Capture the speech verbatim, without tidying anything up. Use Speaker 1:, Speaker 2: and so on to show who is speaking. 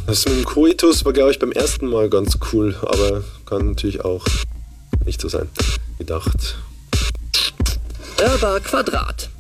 Speaker 1: Das mit dem Koitus war, glaube ich, beim ersten Mal ganz cool, aber kann natürlich auch nicht so sein. Gedacht.
Speaker 2: Hörbar Quadrat.